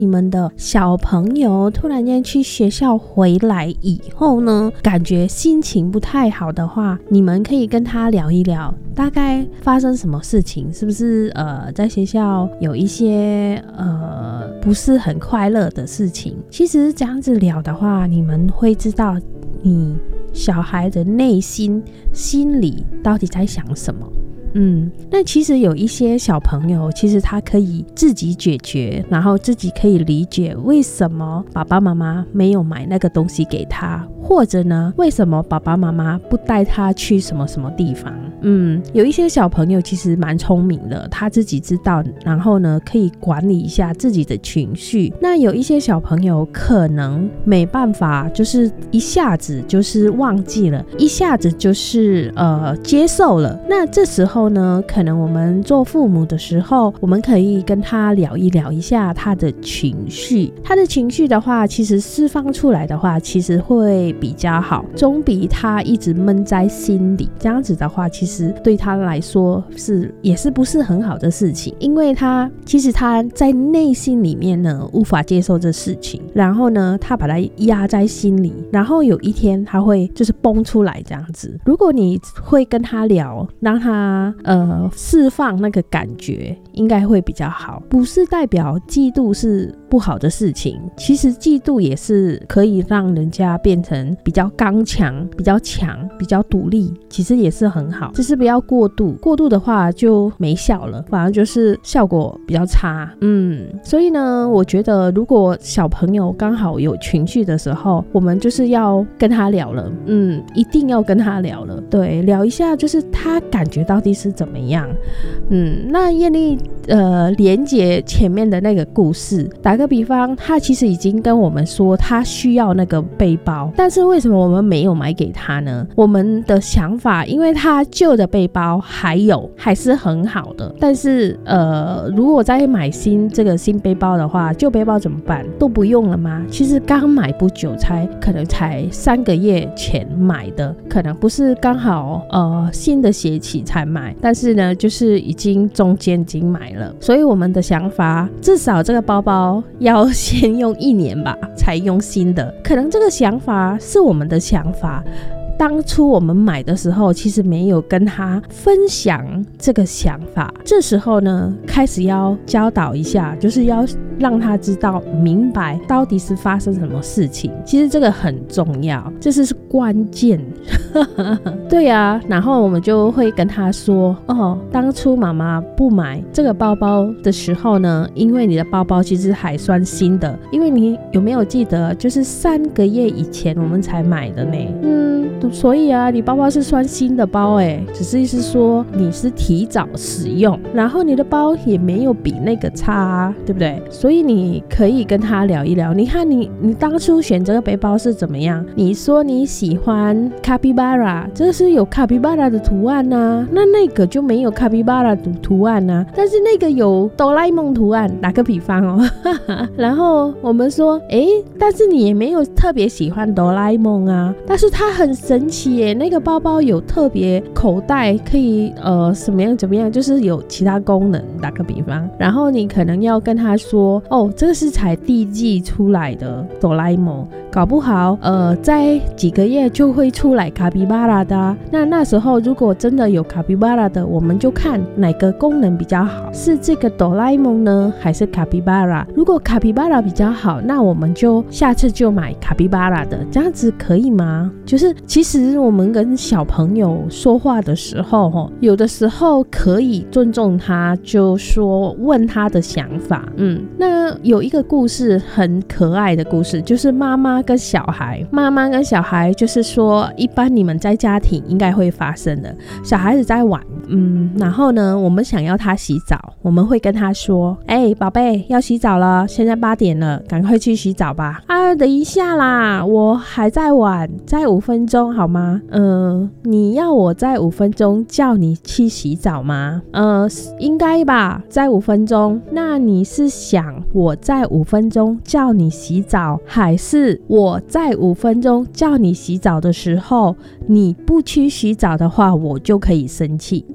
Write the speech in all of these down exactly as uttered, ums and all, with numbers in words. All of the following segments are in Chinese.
你们的小朋友突然间去学校回来以后呢，感觉心情不太好的话，你们可以跟他聊一聊大概发生什么事情，是不是呃在学校有一些呃不是很快乐的事情。其实这样子聊的话，你们会知道你小孩的内心心里到底在想什么。嗯，那其实有一些小朋友，其实他可以自己解决，然后自己可以理解为什么爸爸妈妈没有买那个东西给他，或者呢，为什么爸爸妈妈不带他去什么什么地方。嗯，有一些小朋友其实蛮聪明的，他自己知道，然后呢可以管理一下自己的情绪。那有一些小朋友可能没办法，就是一下子就是忘记了，一下子就是呃接受了。那这时候呢，可能我们做父母的时候，我们可以跟他聊一聊一下他的情绪。他的情绪的话，其实释放出来的话，其实会比较好，总比他一直闷在心里。这样子的话，其实对他来说是也是不是很好的事情，因为他其实他在内心里面呢无法接受这事情，然后呢他把它压在心里，然后有一天他会就是崩出来这样子。如果你会跟他聊，让他呃释放那个感觉，应该会比较好。不是代表嫉妒是不好的事情，其实嫉妒也是可以让人家变成比较刚强、比较强、比较独立，其实也是很好，只是不要过度，过度的话就没效了，反而就是效果比较差。嗯，所以呢，我觉得如果小朋友刚好有情绪的时候，我们就是要跟他聊了，嗯，一定要跟他聊了，对，聊一下就是他感觉到底是怎么样。嗯，那艳丽呃连结前面的那个故事，打个比方，他其实已经跟我们说他需要那个背包，但是为什么我们没有买给他呢？我们的想法，因为他旧的背包还有还是很好的，但是呃如果再买新这个新背包的话，旧背包怎么办？都不用了吗？其实刚买不久，才可能才三个月前买的，可能不是刚好呃新的学期才买，但是呢就是已经中间已经买了。所以我们的想法，至少这个包包要先用一年吧，才用新的。可能这个想法是我们的想法，当初我们买的时候其实没有跟他分享这个想法，这时候呢开始要教导一下，就是要让他知道明白到底是发生什么事情。其实这个很重要，这是关键对啊，然后我们就会跟他说，哦，当初妈妈不买这个包包的时候呢，因为你的包包其实还算新的，因为你有没有记得就是三个月以前我们才买的呢？嗯，所以啊你包包是算新的包诶，只是是说你是提早使用，然后你的包也没有比那个差啊，对不对？所以你可以跟他聊一聊，你看你你当初选这个背包是怎么样？你说你喜欢卡比巴拉，这是有卡比巴拉的图案啊，那那个就没有卡比巴拉的图案啊，但是那个有哆啦 A 梦图案，打个比方哦然后我们说诶，但是你也没有特别喜欢哆啦 A 梦啊，但是它很神奇耶，那个包包有特别口袋，可以呃什么样怎么样，就是有其他功能，打个比方。然后你可能要跟他说，哦，这个是才第一季出来的哆啦 A 梦，搞不好呃在几个月就会出来卡比巴拉的啊，那那时候如果真的有卡比巴拉的，我们就看哪个功能比较好，是这个哆啦 A 梦呢还是卡比巴拉？如果卡比巴拉比较好，那我们就下次就买卡比巴拉的，这样子可以吗？就是其实我们跟小朋友说话的时候，有的时候可以尊重他，就说问他的想法。嗯，那有一个故事很可爱的故事，就是妈妈跟小孩，妈妈跟小孩就是说，一般你们在家庭应该会发生的，小孩子在玩，嗯，然后呢，我们想要他洗澡，我们会跟他说，哎，宝贝，要洗澡了，现在八点了，赶快去洗澡吧。啊，等一下啦，我还在玩，再五分钟好吗？呃，你要我在五分钟叫你去洗澡吗？呃，应该吧，在五分钟。那你是想我在五分钟叫你洗澡，还是我在五分钟叫你洗澡的时候，你不去洗澡的话，我就可以生气？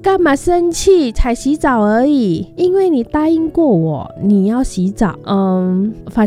干嘛生气？才洗澡而已，因为你答应过我你要洗澡。嗯，反